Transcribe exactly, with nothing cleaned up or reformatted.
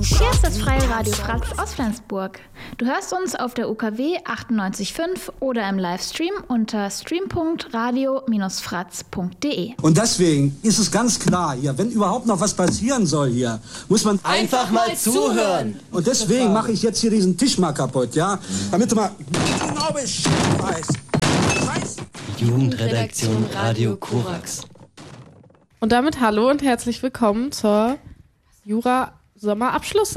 Hier ist das Freie Radio Fratz aus Flensburg. Du hörst uns auf der U K W achtundneunzig Komma fünf oder im Livestream unter stream punkt radio Bindestrich fratz punkt de. Und deswegen ist es ganz klar hier, wenn überhaupt noch was passieren soll hier, muss man einfach mal zuhören. Und deswegen mache ich jetzt hier diesen Tisch mal kaputt, ja? Damit du mal genau Bescheid weißt. Jugendredaktion Radio Korax. Und damit hallo und herzlich willkommen zur Jura-Sommerabschluss.